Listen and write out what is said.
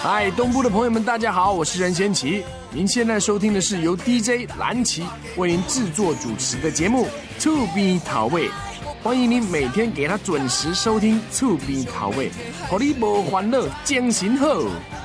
嗨，东部的朋友们，大家好，我是任贤齐。您现在收听的是由 DJ 蓝旗为您制作主持的节目《厝边头尾》，欢迎您每天给他准时收听《厝边头尾》，让你无烦恼，精神好。